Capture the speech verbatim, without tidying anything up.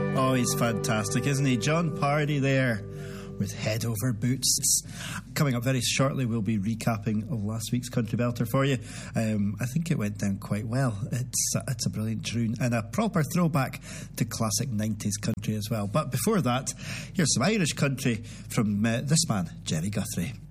Oh, he's fantastic, isn't he? John Pardy there with Head Over Boots. Coming up very shortly, we'll be recapping of last week's Country Belter for you. Um, I think it went down quite well. It's, uh, it's a brilliant tune and a proper throwback to classic nineties country as well. But before that, here's some Irish country from uh, this man, Jerry Guthrie.